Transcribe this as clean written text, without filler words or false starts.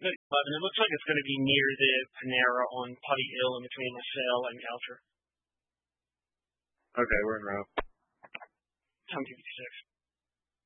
11. It looks like it's going to be near the Panera on Putty Hill in between LaSalle and Alger. Okay, we're in route. Time 56.